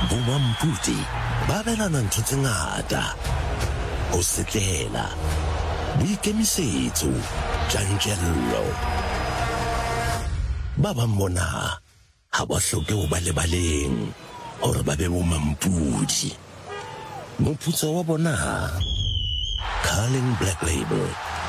Bomampudi ba abelana ntho tse ngata, ho setlela, boikemisetso, tjantjello. Ba bang bona ha ba hloke ho ba lebaleng hore ba be bomampudi. Moputso wa bona, Carling Black Label.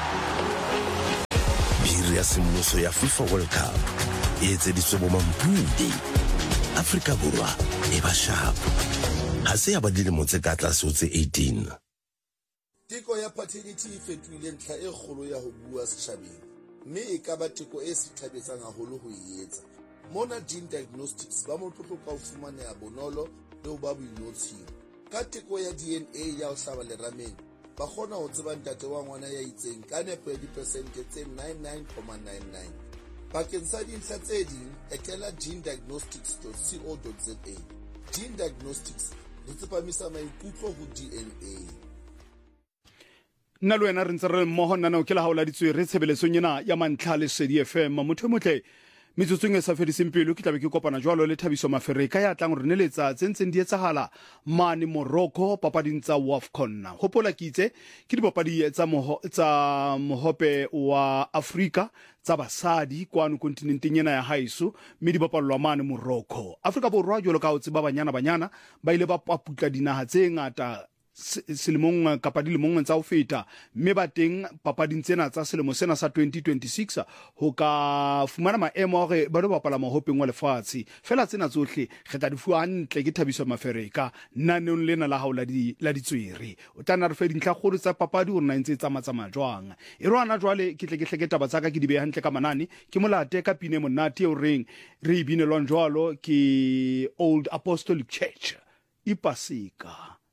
Biri ya semmuso ya FIFA World Cup e etseditswe bomampudi. Afrika Borwa e ba sharp. Ha se ya ba dilemo tse ka tlase ho tse 18. Teko ya paternity e fetohile ntlha e kgolo ya ho bua setjhabeng, mme e ka ba teko e sithabetsang haholo ho e etsa. Mona Gene Diagnostics ba motlotlo ka ho fumaneha bonolo le ho ba boinotshing. Ka teko ya DNA ya ho hlaba lerameng, ba kgona ho tseba ntate wa ngwana ya itseng ka nepo ya dipersente tse 99.99. Bakeng sa dintlha tse ding, etela genediagnostics.co.za. Gene Diagnostics le tsepamisa maikutlo ho DNA. Nna le wena re ntse re mmoho nna ke la haola ditswe re tshebeletsong ena ya mantlha le Sedi FM motho motle metsotsong e sa fediseng pelo ke tlabe ke kopana jwalo le Thabiso Mafereka ya tlang re neletsa tsentseng di etsahala mane Morocco papading tsa WAFCON. Hopola ke itse ke dipapadi tsa mohope wa Afrika tsa basadi kwano kontinenteng ena ya haeso mme di bapallwa mane Morocco. Afrika Borwa jwalo ka ho tseba banyana ba ile ba paputla dinaha tse ngata selemong kapa dilemong tsa ho feta, mme ba teng papading tsena tsa selemo sena sa 2026 ho ka fumana maemo a hore ba lo bapala mahopeng wa lefatshe. Fela tsena tsohle re tla di fuwa hantle ke Thabiso Mafereka naneng lena la hao la ditswere. O tla re fe dintlha kgolo tsa papadi hore na ntse tsamaya jwang. E rwana jwale ke tle ke hleke taba tsaka ke di be hantle ka manane ke molate ka pine monate o reng re ibinelwang jwalo ke Old Apostolic Church Ipasika.